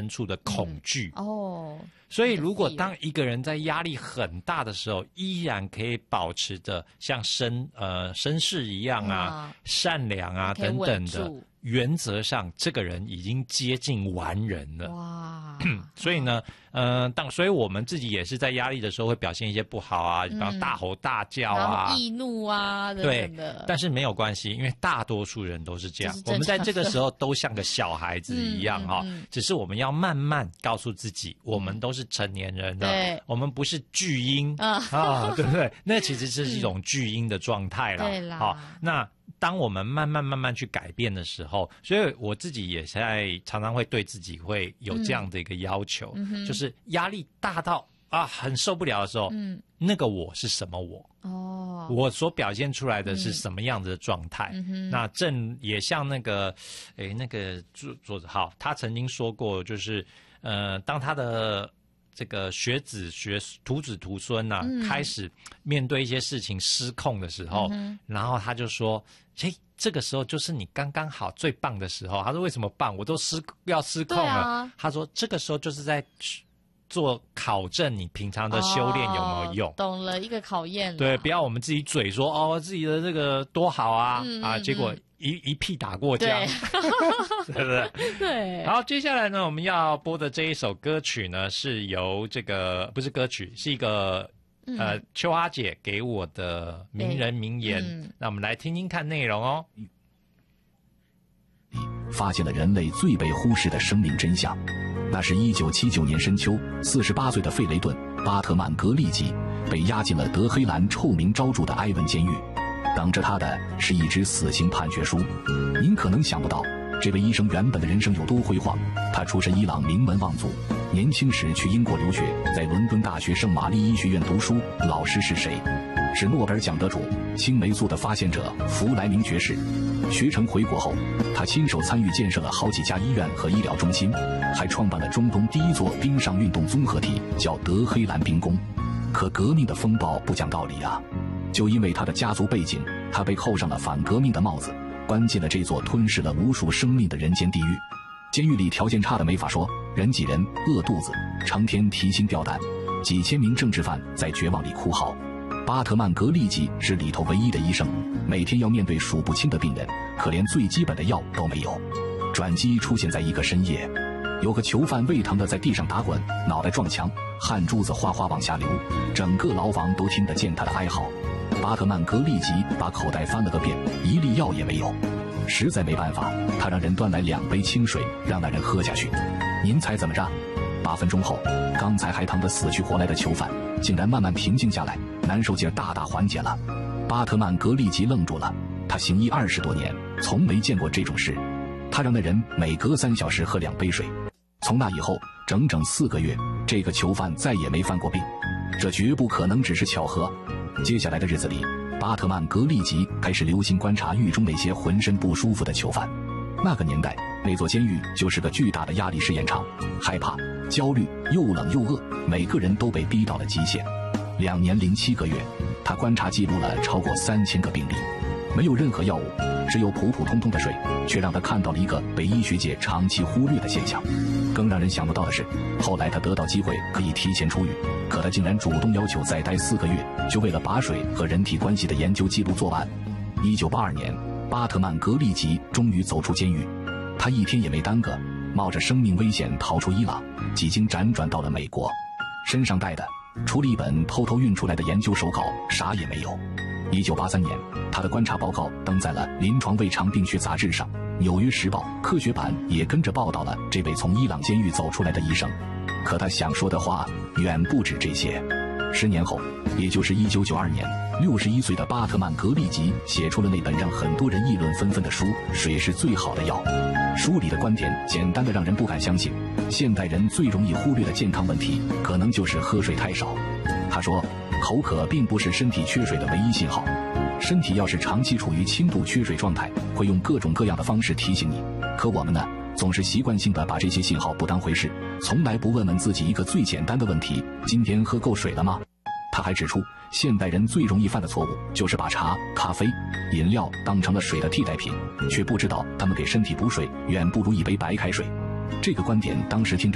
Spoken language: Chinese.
深处的恐惧。所以如果当一个人在压力很大的时候，依然可以保持着像绅士一样啊、善良啊等等的，原则上这个人已经接近完人了。哇！所以呢，所以我们自己也是在压力的时候会表现一些不好啊，比方大吼大叫啊、 易怒啊等等的。 对，但是没有关系，因为大多数人都是这样。我们在这个时候都像个小孩子一样哈，只是我们要慢慢告诉自己，我们都是成年人了，我们不是巨婴啊，对不对？那其实是一种巨婴的状态了。 对啦， 好，那当我们慢慢去改变的时候，所以我自己也常常会对自己会有这样的一个要求，就是压力大到很受不了的时候，那个我是什么我？我所表现出来的是什么样子的状态？那也像那个作者好，他曾经说过，就是当他的这个徒子徒孙啊，开始面对一些事情失控的时候，然后他就说：“这个时候就是你刚刚好最棒的时候。”他说：“为什么棒？我都要失控了。”他说：“这个时候就是在做考证你平常的修炼有没有用。” 懂了，一个考验了。 对，不要我们自己嘴说自己的这个多好啊，结果一屁打过江，对不对？ 对。 好，接下来呢，我们要播的这一首歌曲呢，是由不是歌曲，是一个秋花姐给我的名人名言。那我们来听听看内容哦。 发现了人类最被忽视的生命真相，那是1979年深秋，48岁的费雷顿·巴特曼·格利吉被押进了德黑兰臭名昭著的埃文监狱，等着他的是一纸死刑判决书。您可能想不到，这位医生原本的人生有多辉煌。他出身伊朗名门望族，年轻时去英国留学，在伦敦大学圣玛丽医学院读书，老师是谁？是诺贝尔奖得主、青霉素的发现者弗莱明爵士。学成回国后，他亲手参与建设了好几家医院和医疗中心，还创办了中东第一座冰上运动综合体，叫德黑兰冰宫。可革命的风暴不讲道理啊！就因为他的家族背景，他被扣上了反革命的帽子，关进了这座吞噬了无数生命的人间地狱。监狱里条件差的没法说，人挤人，饿肚子，成天提心吊胆，几千名政治犯在绝望里哭嚎。巴特曼·格利吉是里头唯一的医生，每天要面对数不清的病人，可连最基本的药都没有。转机出现在一个深夜，有个囚犯胃疼的在地上打滚，脑袋撞墙，汗珠子哗哗往下流，整个牢房都听得见他的哀嚎。巴特曼·格利吉把口袋翻了个遍，一粒药也没有。实在没办法，他让人端来2杯清水，让那人喝下去。您猜怎么着？8分钟后，刚才还疼得死去活来的囚犯竟然慢慢平静下来，难受劲大大缓解了。巴特曼·格利吉愣住了，他行医20多年，从没见过这种事。他让那人每隔3小时喝2杯水。从那以后，整整4个月，这个囚犯再也没犯过病。这绝不可能只是巧合。接下来的日子里，巴特曼·格利吉开始留心观察狱中那些浑身不舒服的囚犯。那个年代，那座监狱就是个巨大的压力试验场，害怕、焦虑、又冷又饿，每个人都被逼到了极限。2年07个月，他观察记录了超过3000个病例，没有任何药物，只有普普通通的水，却让他看到了一个被医学界长期忽略的现象。更让人想不到的是，后来他得到机会可以提前出狱，可他竟然主动要求再待4个月，就为了把水和人体关系的研究记录做完。1982年，巴特曼·格利吉终于走出监狱，他一天也没耽搁，冒着生命危险逃出伊朗，几经辗转到了美国。身上带的除了一本偷偷运出来的研究手稿，啥也没有。1983年，他的观察报告登在了《临床胃肠病学杂志》上，《纽约时报》科学版也跟着报道了这位从伊朗监狱走出来的医生。可他想说的话远不止这些。10年后，也就是1992年，61岁的巴特曼·格利吉写出了那本让很多人议论纷纷的书《水是最好的药》。书里的观点简单的让人不敢相信，现代人最容易忽略的健康问题，可能就是喝水太少。他说，口渴并不是身体缺水的唯一信号，身体要是长期处于轻度缺水状态，会用各种各样的方式提醒你。可我们呢，总是习惯性的把这些信号不当回事，从来不问问自己一个最简单的问题：今天喝够水了吗？他还指出，现代人最容易犯的错误就是把茶、咖啡、饮料当成了水的替代品，却不知道他们给身体补水远不如一杯白开水。这个观点当时听着